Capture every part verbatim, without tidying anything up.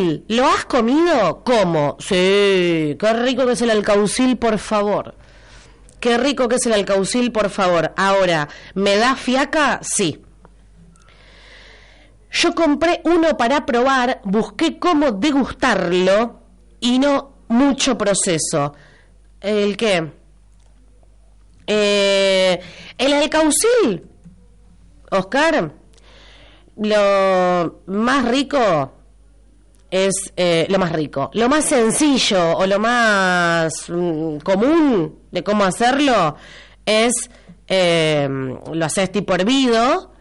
alcaucil, ¿lo has comido? ¿Cómo? Sí, qué rico que es el alcaucil, por favor. Qué rico que es el alcaucil, por favor. Ahora, ¿me da fiaca? Sí. Yo compré uno para probar, busqué cómo degustarlo y no mucho proceso. ¿El qué? Eh, el alcaucil, Oscar, lo más rico es eh, lo más rico, lo más sencillo o lo más mm, común de cómo hacerlo es eh, lo haces tipo hervido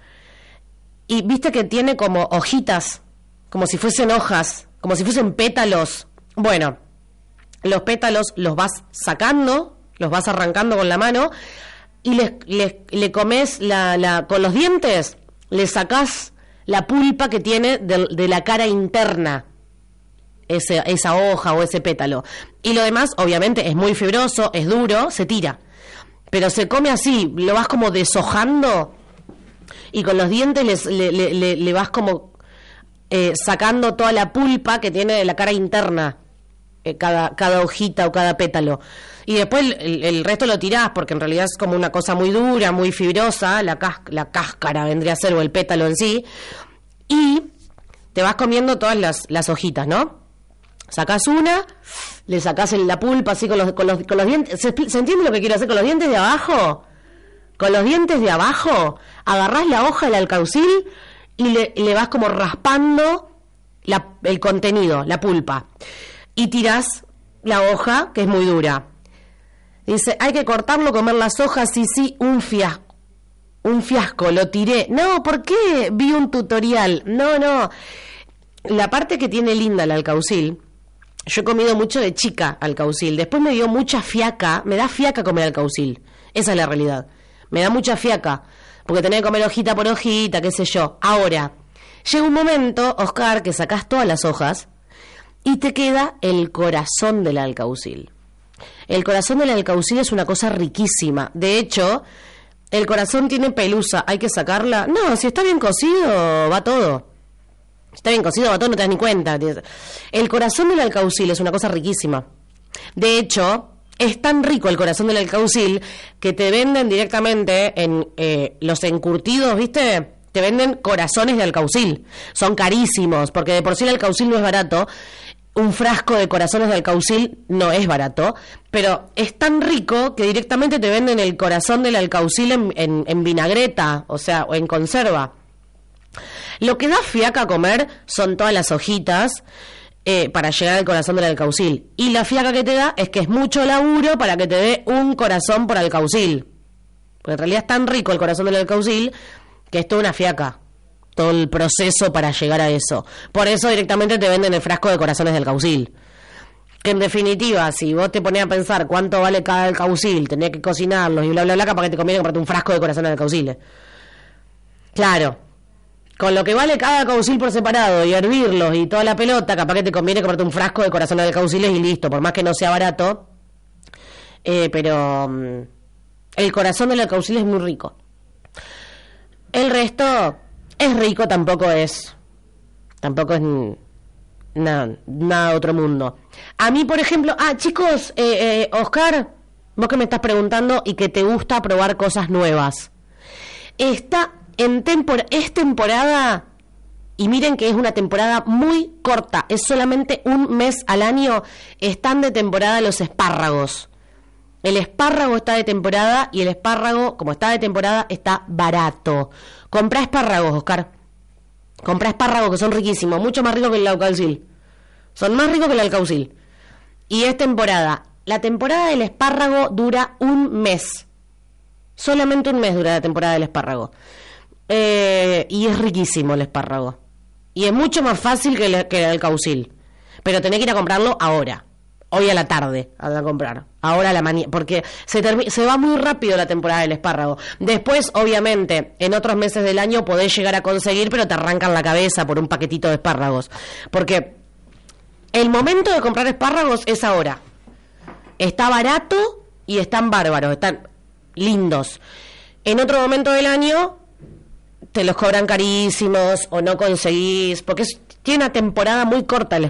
y viste que tiene como hojitas, como si fuesen hojas, como si fuesen pétalos. Bueno, los pétalos los vas sacando, los vas arrancando con la mano y les, les, le comes la, la, con los dientes, le sacás la pulpa que tiene de, de la cara interna, ese, esa hoja o ese pétalo. Y lo demás, obviamente, es muy fibroso, es duro, se tira. Pero se come así, lo vas como deshojando y con los dientes les, le, le, le, le vas como eh, sacando toda la pulpa que tiene de la cara interna, eh, cada, cada hojita o cada pétalo. Y después el, el resto lo tirás, porque en realidad es como una cosa muy dura, muy fibrosa, la, cas- la cáscara vendría a ser, o el pétalo en sí, y te vas comiendo todas las, las hojitas, ¿no? Sacás una, le sacás el, la pulpa así con los, con los, con los dientes. ¿Se, ¿Se entiende lo que quiero hacer? Con los dientes de abajo, con los dientes de abajo, agarrás la hoja del alcaucil y le, le vas como raspando la, el contenido, la pulpa, y tirás la hoja, que es muy dura. Dice, hay que cortarlo, comer las hojas, sí, sí, un fiasco. Un fiasco, lo tiré. No, ¿por qué? Vi un tutorial. No, no. La parte que tiene linda el alcaucil, yo he comido mucho de chica alcaucil. Después me dio mucha fiaca. Me da fiaca comer alcaucil. Esa es la realidad. Me da mucha fiaca. Porque tenés que comer hojita por hojita, qué sé yo. Ahora, llega un momento, Oscar, que sacás todas las hojas y te queda el corazón del alcaucil. El corazón del alcaucil es una cosa riquísima. De hecho, el corazón tiene pelusa. ¿Hay que sacarla? No, si está bien cocido, va todo. Si está bien cocido, va todo, no te das ni cuenta. El corazón del alcaucil es una cosa riquísima. De hecho, es tan rico el corazón del alcaucil que te venden directamente en eh, los encurtidos, ¿viste? Te venden corazones de alcaucil. Son carísimos, porque de por sí el alcaucil no es barato. Un frasco de corazones de alcaucil no es barato, pero es tan rico que directamente te venden el corazón del alcaucil en, en, en vinagreta, o sea, o en conserva. Lo que da fiaca comer son todas las hojitas eh, para llegar al corazón del alcaucil. Y la fiaca que te da es que es mucho laburo para que te dé un corazón por alcaucil. Porque en realidad es tan rico el corazón del alcaucil que es toda una fiaca. Todo el proceso para llegar a eso. Por eso directamente te venden el frasco de corazones del alcaucil. Que en definitiva, si vos te ponés a pensar cuánto vale cada alcaucil, tenés que cocinarlos y bla bla bla, capaz que te conviene comprarte un frasco de corazones del alcaucil. Claro, con lo que vale cada alcaucil por separado y hervirlos y toda la pelota, capaz que te conviene comprarte un frasco de corazones del alcaucil y listo, por más que no sea barato. Eh, pero um, el corazón del alcaucil es muy rico. El resto es rico, tampoco es. Tampoco es nada, nada de otro mundo. A mí, por ejemplo... Ah, chicos, eh, eh, Oscar, vos que me estás preguntando y que te gusta probar cosas nuevas. Está en tempor- es temporada, y miren que es una temporada muy corta, es solamente un mes al año, están de temporada los espárragos. El espárrago está de temporada y el espárrago, como está de temporada, está barato. Comprá espárragos, Oscar. Comprá espárragos que son riquísimos, mucho más ricos que el alcaucil. Son más ricos que el alcaucil. Y es temporada. La temporada del espárrago dura un mes. Solamente un mes dura la temporada del espárrago. Eh, y es riquísimo el espárrago. Y es mucho más fácil que el, que el alcaucil. Pero tenés que ir a comprarlo ahora. Hoy a la tarde a comprar, ahora a la mañana, porque se, termi- se va muy rápido la temporada del espárrago. Después, obviamente, en otros meses del año podés llegar a conseguir, pero te arrancan la cabeza por un paquetito de espárragos. Porque el momento de comprar espárragos es ahora. Está barato y están bárbaros, están lindos. En otro momento del año te los cobran carísimos o no conseguís, porque es, tiene una temporada muy corta el